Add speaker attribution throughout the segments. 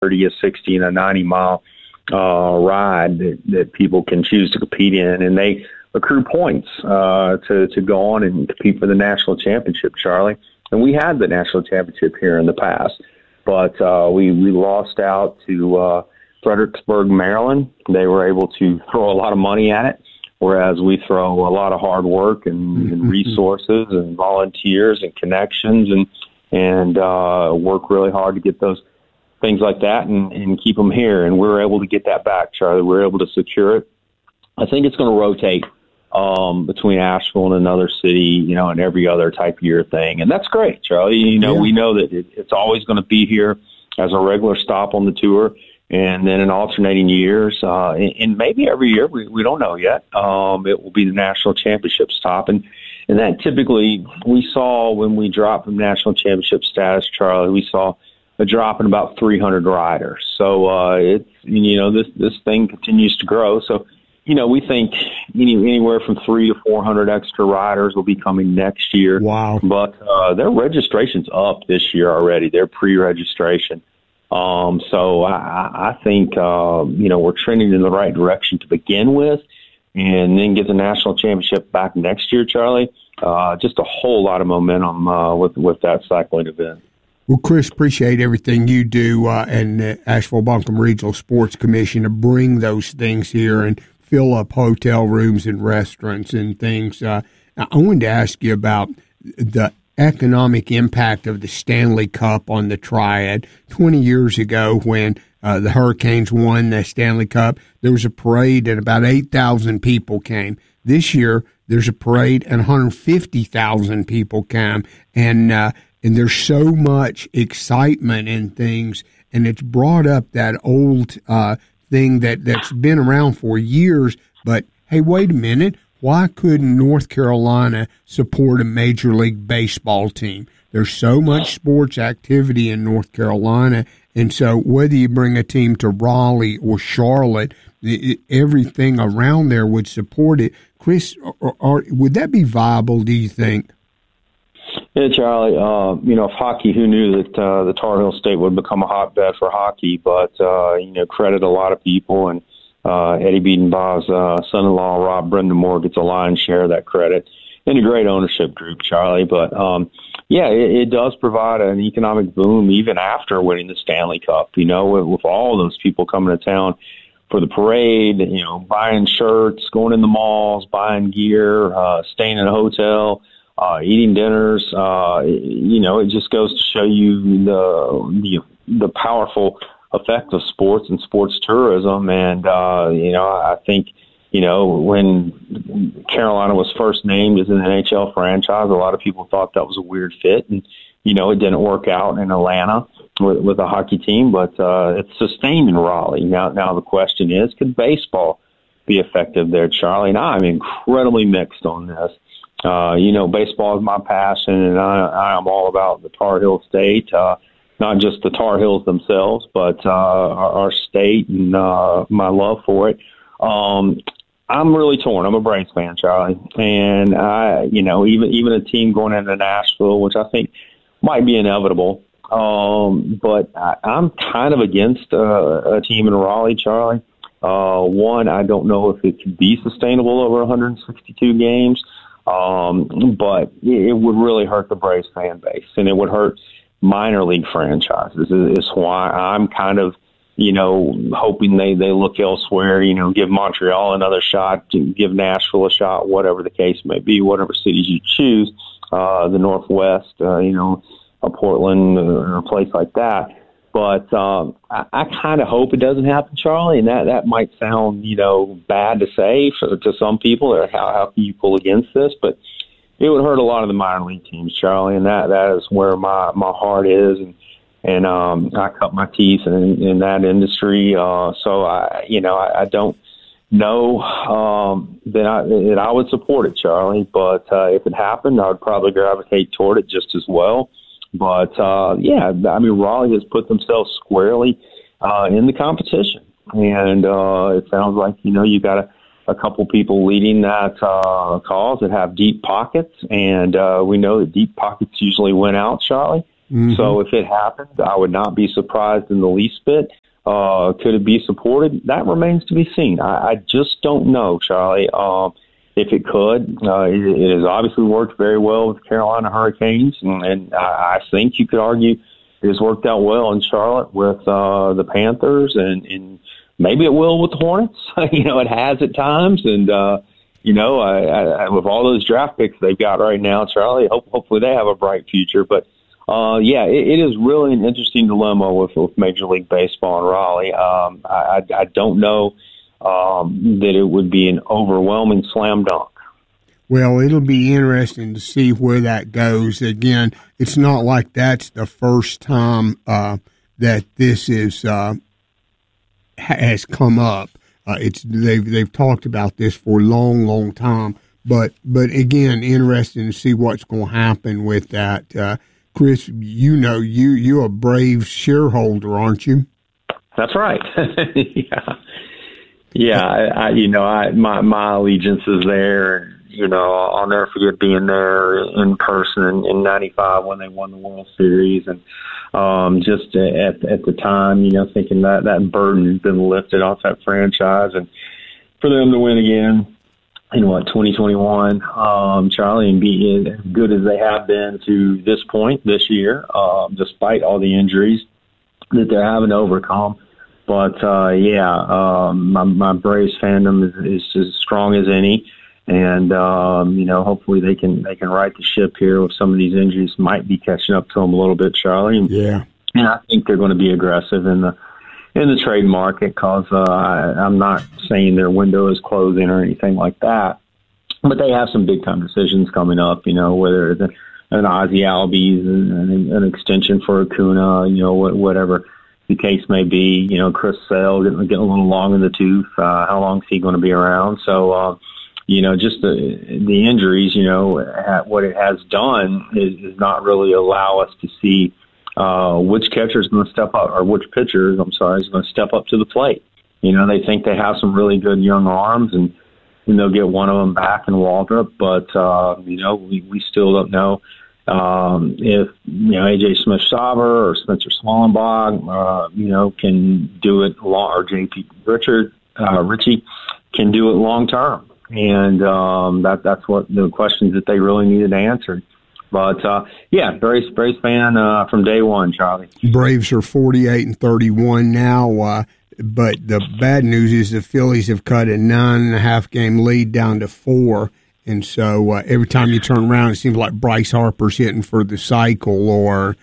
Speaker 1: 30, a 60, and a 90-mile ride that people can choose to compete in, and they accrue points to go on and compete for the national championship, Charlie. And we had the national championship here in the past, but we lost out to Fredericksburg, Maryland. They were able to throw a lot of money at it, whereas we throw a lot of hard work and resources and volunteers and connections and work really hard to get those things like that and keep them here. And we were able to get that back, Charlie. We were able to secure it. I think it's going to rotate between Asheville and another city, and every other type year thing. And that's great, Charlie. We know that it's always going to be here as a regular stop on the tour. And then in alternating years, and maybe every year, we don't know yet, it will be the national championship stop. And that typically we saw when we dropped from national championship status, Charlie, we saw a drop in about 300 riders. So it's, this thing continues to grow. So, we think anywhere from 300 to 400 extra riders will be coming next year.
Speaker 2: Wow.
Speaker 1: But their registration's up this year already, their pre-registration. So I think, we're trending in the right direction to begin with, and then get the national championship back next year, Charlie. Just a whole lot of momentum with that cycling event.
Speaker 2: Well, Chris, appreciate everything you do and the Asheville-Buncombe Regional Sports Commission to bring those things here and fill up hotel rooms and restaurants and things. I wanted to ask you about the economic impact of the Stanley Cup on the Triad. 20 years ago when the Hurricanes won the Stanley Cup, there was a parade and about 8,000 people came. This year, there's a parade and 150,000 people came. And there's so much excitement and things, and it's brought up that old thing that's been around for years. But, hey, wait a minute. Why couldn't North Carolina support a Major League Baseball team? There's so much sports activity in North Carolina, and so whether you bring a team to Raleigh or Charlotte, everything around there would support it. Chris, would that be viable, do you think?
Speaker 1: Yeah, Charlie, if hockey, who knew that the Tar Heel State would become a hotbed for hockey, but, credit a lot of people, and Eddie Biedenbaugh's son-in-law, Rob Brendamore, gets a lion's share of that credit, and a great ownership group, Charlie. But, it does provide an economic boom even after winning the Stanley Cup, with all those people coming to town for the parade, buying shirts, going in the malls, buying gear, staying in a hotel, eating dinners. It just goes to show you the powerful effect of sports and sports tourism. And, I think, when Carolina was first named as an NHL franchise, a lot of people thought that was a weird fit. And, it didn't work out in Atlanta with a hockey team, but it's sustained in Raleigh. Now the question is, could baseball be effective there, Charlie? And I'm incredibly mixed on this. Baseball is my passion, and I am all about the Tar Heel State, not just the Tar Heels themselves, but our state and my love for it. I'm really torn. I'm a Braves fan, Charlie, and even a team going into Nashville, which I think might be inevitable. But I'm kind of against a team in Raleigh, Charlie. One, I don't know if it could be sustainable over 162 games. But it would really hurt the Braves fan base, and it would hurt minor league franchises. Is why I'm kind of, hoping they look elsewhere, give Montreal another shot, give Nashville a shot, whatever the case may be, whatever cities you choose, the Northwest, a Portland or a place like that. But I kind of hope it doesn't happen, Charlie, and that might sound, bad to say to some people, or how can you pull against this, but it would hurt a lot of the minor league teams, Charlie, and that is where my heart is, and I cut my teeth in that industry, so I don't know that I would support it, Charlie, but if it happened, I would probably gravitate toward it just as well. But, Raleigh has put themselves squarely in the competition. And it sounds like, you got a couple people leading that cause that have deep pockets. And we know that deep pockets usually win out, Charlie.
Speaker 2: Mm-hmm.
Speaker 1: So if it happens, I would not be surprised in the least bit. Could it be supported? That remains to be seen. I just don't know, Charlie. If it could, it has obviously worked very well with Carolina Hurricanes, and I think you could argue it has worked out well in Charlotte with the Panthers, and maybe it will with the Hornets. It has at times, and with all those draft picks they've got right now, Charlie, hopefully they have a bright future. But it is really an interesting dilemma with Major League Baseball in Raleigh. I don't know that it would be an overwhelming slam dunk.
Speaker 2: Well, it'll be interesting to see where that goes. Again, it's not like that's the first time that this has come up. They've talked about this for a long, long time. But again, interesting to see what's going to happen with that. Chris, you're a Braves shareholder, aren't you?
Speaker 1: That's right. Yeah. My allegiance is there. I'll never forget being there in person in '95 when they won the World Series, and just at the time, thinking that burden has been lifted off that franchise, and for them to win again in 2021, Charlie, and be as good as they have been to this point this year, despite all the injuries that they're having to overcome. But my Braves fandom is as strong as any, and hopefully they can right the ship here with some of these injuries might be catching up to them a little bit, Charlie. And I think they're going to be aggressive in the trade market because I'm not saying their window is closing or anything like that, but they have some big time decisions coming up. Whether it's an Ozzie Albies, an extension for Acuna, whatever the case may be. Chris Sale getting a little long in the tooth. How long is he going to be around? So, just the injuries, what it has done is not really allow us to see which catcher is going to step up, or which pitcher, is going to step up to the plate. They think they have some really good young arms, and they'll get one of them back in Waldrop, but we still don't know if AJ Smith-Shawver or Spencer Swallenbach can do it long, or JP Ritchie can do it long term, and that's what the questions that they really needed answered. But Braves fan from day one, Charlie.
Speaker 2: Braves are 48-31 now. But the bad news is the Phillies have cut a 9.5 game lead down to 4. And so every time you turn around, it seems like Bryce Harper's hitting for the cycle, or,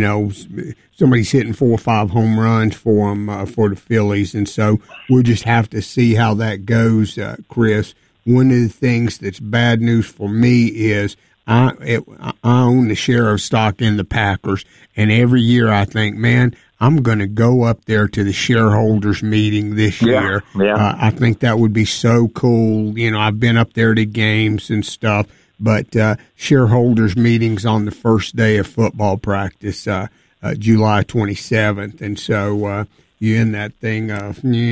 Speaker 2: somebody's hitting 4 or 5 home runs for them, for the Phillies. And so we'll just have to see how that goes, Chris. One of the things that's bad news for me is I own the share of stock in the Packers, and every year I think, man, I'm going to go up there to the shareholders meeting this year.
Speaker 1: Yeah.
Speaker 2: I think that would be so cool. I've been up there to games and stuff, but shareholders meetings on the first day of football practice, July 27th. And so you're in that thing of, do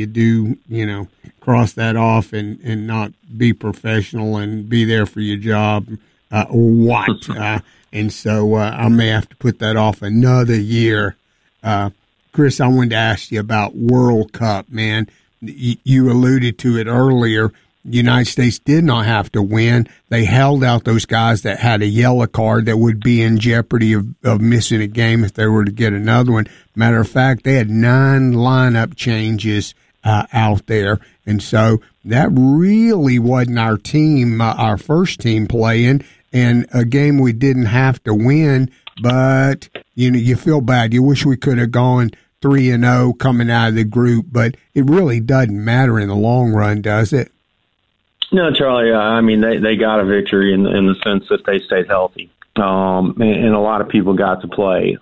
Speaker 2: you cross that off and not be professional and be there for your job or what? And so I may have to put that off another year. Chris, I wanted to ask you about World Cup, man. You alluded to it earlier. The United States did not have to win. They held out those guys that had a yellow card that would be in jeopardy of missing a game if they were to get another one. Matter of fact, they had 9 lineup changes out there. And so that really wasn't our team, our first team playing, and a game we didn't have to win. But, you feel bad. You wish we could have gone 3-0 coming out of the group, but it really doesn't matter in the long run, does it?
Speaker 1: No, Charlie, I mean, they got a victory in the sense that they stayed healthy. And a lot of people got to play.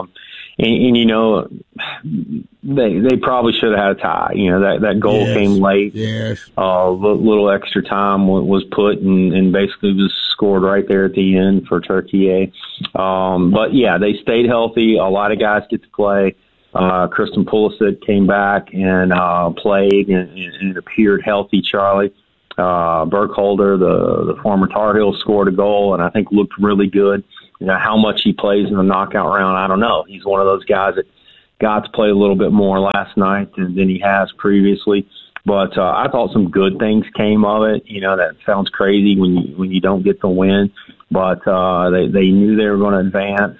Speaker 1: They probably should have had a tie. That goal came late.
Speaker 2: Yes.
Speaker 1: Little extra time was put and basically was scored right there at the end for Turkey. But yeah, they stayed healthy. A lot of guys get to play. Kristen Pulisic came back and played and appeared healthy, Charlie. Burkholder, the former Tar Heels, scored a goal and I think looked really good how much he plays in the knockout round, I don't know. He's one of those guys that got to play a little bit more last night than he has previously. But I thought some good things came of it. That sounds crazy when you don't get the win, but they knew they were going to advance.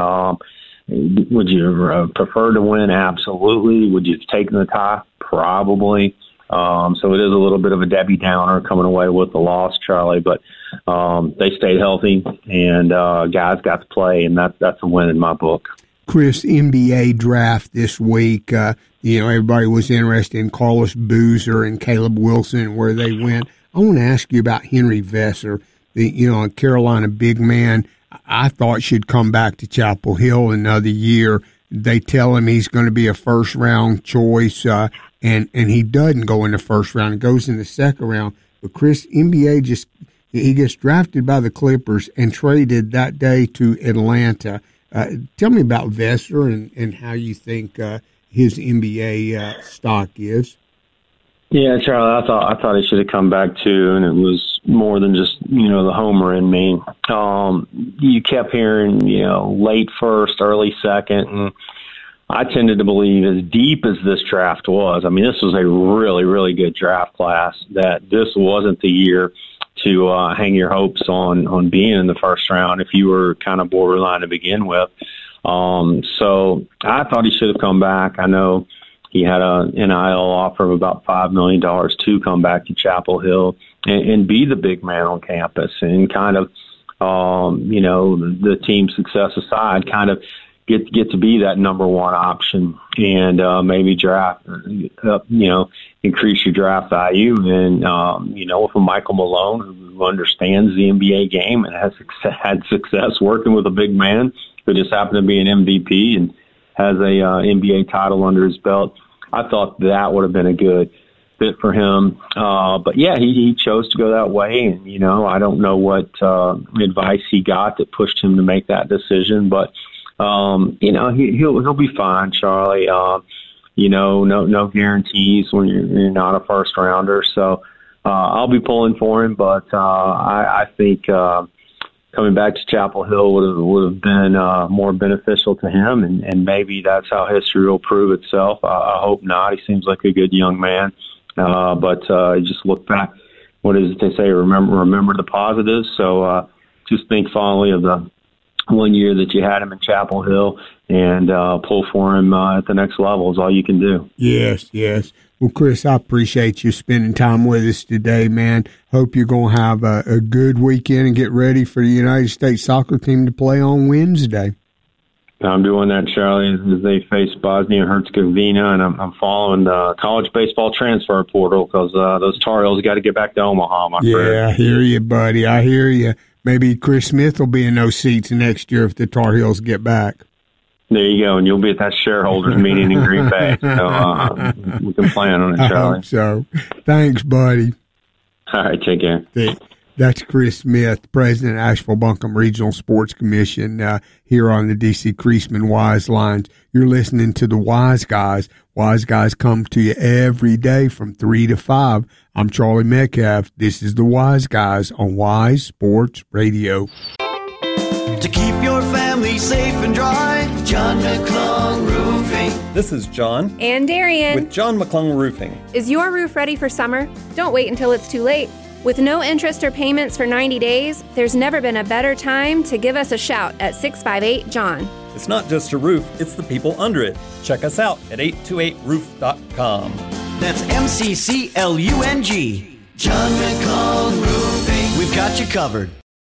Speaker 1: Would you prefer to win? Absolutely. Would you have taken the tie? Probably. So it is a little bit of a Debbie Downer coming away with the loss, Charlie, but they stayed healthy and guys got to play, and that's a win in my book.
Speaker 2: Chris, NBA draft this week, everybody was interested in Carlos Boozer and Caleb Wilson, where they went. I want to ask you about Henry Vesser, the Carolina big man. I thought should come back to Chapel Hill another year. They tell him he's going to be a first-round choice, and he doesn't go in the first round. He goes in the second round. But, Chris, NBA he gets drafted by the Clippers and traded that day to Atlanta. Tell me about Vesser and how you think his NBA stock is.
Speaker 1: Yeah, Charlie, I thought he should have come back too, and it was more than just the homer in me. You kept hearing late first, early second, and I tended to believe, as deep as this draft was, I mean, this was a really, really good draft class, that this wasn't the year to hang your hopes on being in the first round if you were kind of borderline to begin with. So I thought he should have come back. I know he had an NIL offer of about $5 million to come back to Chapel Hill and be the big man on campus and kind of, the team's success aside, kind of get to be that number one option and maybe draft, increase your draft value. And, with a Michael Malone who understands the NBA game and has had success working with a big man who just happened to be an MVP and has a NBA title under his belt, I thought that would have been a good fit for him. But, yeah, he chose to go that way. And, I don't know what advice he got that pushed him to make that decision. But, he'll be fine, Charlie. No guarantees when you're not a first rounder. So I'll be pulling for him. But I think coming back to Chapel Hill would have been more beneficial to him, and maybe that's how history will prove itself. I hope not. He seems like a good young man, but you just look back. What is it they say? Remember the positives. So just think fondly of the 1 year that you had him in Chapel Hill and pull for him at the next level is all you can do.
Speaker 2: Yes. Well, Chris, I appreciate you spending time with us today, man. Hope you're going to have a good weekend and get ready for the United States soccer team to play on Wednesday.
Speaker 1: I'm doing that, Charlie, as they face Bosnia and Herzegovina, and I'm following the college baseball transfer portal because those Tar Heels got to get back to Omaha, my friend.
Speaker 2: Yeah, I hear you, buddy. I hear you. Maybe Chris Smith will be in those seats next year if the Tar Heels get back.
Speaker 1: There you go, and you'll be at that shareholders meeting in Green Bay. So we can plan on it, Charlie.
Speaker 2: I hope so. Thanks, buddy.
Speaker 1: All right, take care.
Speaker 2: That's Chris Smith, President of Asheville-Buncombe Regional Sports Commission, here on the D.C. Creasman Wise Lines. You're listening to the Wise Guys. Wise Guys come to you every day from 3 to 5. I'm Charlie Metcalf. This is the Wise Guys on Wise Sports Radio.
Speaker 3: To keep your family safe and dry, John McClung Roofing.
Speaker 4: This is John.
Speaker 5: And Darian.
Speaker 4: With John McClung Roofing.
Speaker 5: Is your roof ready for summer? Don't wait until it's too late. With no interest or payments for 90 days, there's never been a better time to give us a shout at 658-JOHN.
Speaker 4: It's not just a roof, it's the people under it. Check us out at 828roof.com.
Speaker 3: That's MCCLUNG. John McClung Roofing. We've got you covered.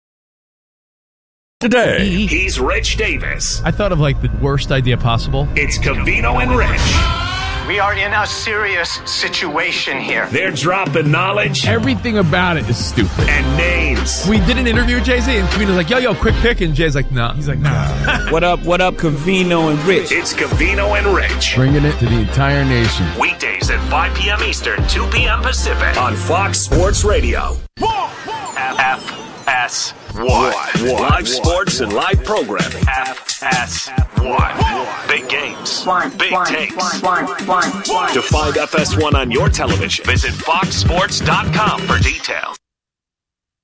Speaker 6: Today, he's Rich Davis.
Speaker 7: I thought of like the worst idea possible.
Speaker 6: It's Covino and Rich.
Speaker 8: We are in a serious situation here.
Speaker 6: They're dropping knowledge.
Speaker 7: Everything about it is stupid.
Speaker 6: And names.
Speaker 7: We did an interview with Jay-Z, and Covino's like, yo, quick pick. And Jay's like, nah. He's like, nah.
Speaker 9: What up, Covino and Rich?
Speaker 6: It's Covino and Rich.
Speaker 7: Bringing it to the entire nation.
Speaker 6: Weekdays at 5 p.m. Eastern, 2 p.m. Pacific. On Fox Sports Radio. FS1. Live sports and live programming. FS1. Big games. Big takes. To find FS1 on your television, visit foxsports.com for details.